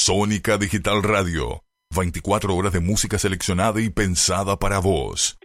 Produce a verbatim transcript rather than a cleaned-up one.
Sónica Digital Radio. veinticuatro horas de música seleccionada y pensada para vos.